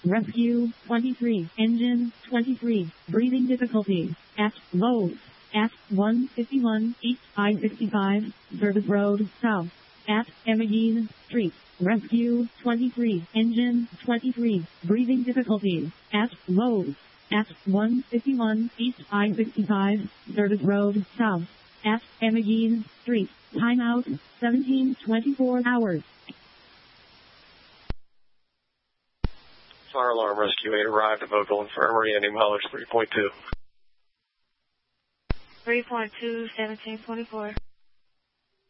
Rescue 23. Engine 23. Breathing difficulties. At Lowe's. At 151 East I-65, Service Road, South. At Emmeline Street. Rescue 23. Engine 23. Breathing difficulties. At Lowe's. At 151 East I-65, Service Road, South. At Emmeline Street. Timeout 17:24 hours. Fire alarm rescue 8 arrived at Vogel Infirmary, ending mileage 3.2. 3.2, 1724.